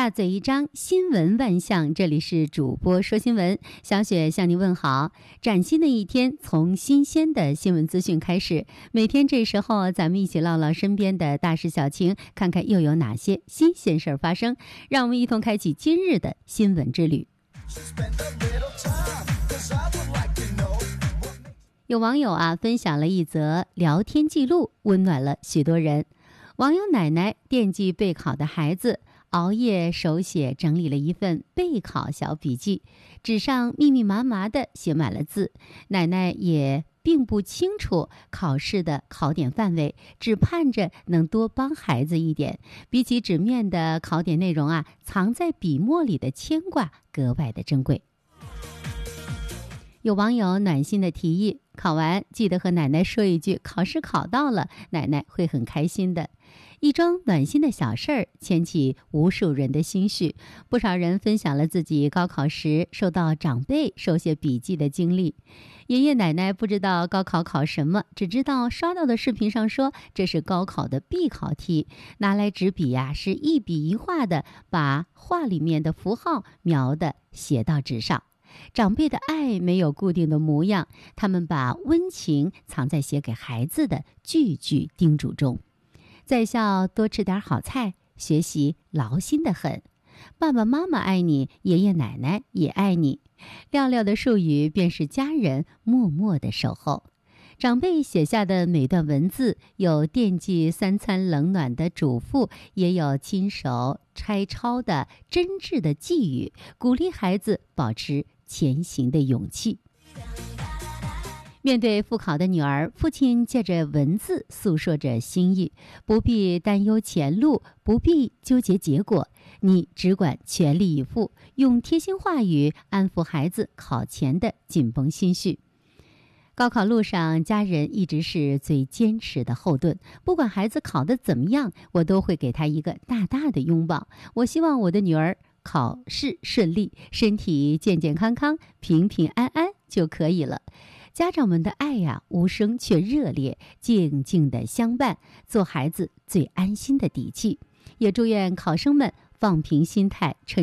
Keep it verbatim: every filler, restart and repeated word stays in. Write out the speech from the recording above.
大嘴一张，新闻万象。这里是主播说新闻，小雪向您问好。崭新的一天，从新鲜的新闻资讯开始。每天这时候，咱们一起唠唠身边的大事小情，看看又有哪些新鲜事儿发生。让我们一同开启今日的新闻之旅。有网友啊分享了一则聊天记录，温暖了许多人。网友奶奶惦记备考的孩子，熬夜手写整理了一份备考小笔记，纸上密密麻麻地写满了字。奶奶也并不清楚考试的考点范围，只盼着能多帮孩子一点。比起纸面的考点内容啊，藏在笔墨里的牵挂格外的珍贵。有网友暖心的提议，考完记得和奶奶说一句考试考到了，奶奶会很开心的。一桩暖心的小事儿牵起无数人的心绪，不少人分享了自己高考时受到长辈手写笔记的经历。爷爷奶奶不知道高考考什么，只知道刷到的视频上说这是高考的必考题，拿来纸笔呀、啊、是一笔一画的把画里面的符号描的写到纸上。长辈的爱没有固定的模样，他们把温情藏在写给孩子的句句叮嘱中。在校多吃点好菜，学习劳心的很。爸爸妈妈爱你，爷爷奶奶也爱你。寥寥的数语便是家人默默的守候。长辈写下的每段文字，有惦记三餐冷暖的嘱咐，也有亲手拆抄的真挚的寄语，鼓励孩子保持前行的勇气。面对复考的女儿，父亲借着文字诉说着心意，不必担忧前路，不必纠结结果，你只管全力以赴，用贴心话语安抚孩子考前的紧绷心绪。高考路上，家人一直是最坚持的后盾。不管孩子考得怎么样，我都会给他一个大大的拥抱。我希望我的女儿考试顺利，身体健健康康，平平安安就可以了。家长们的爱呀、啊，无声却热烈，静静的相伴，做孩子最安心的底气。也祝愿考生们放平心态，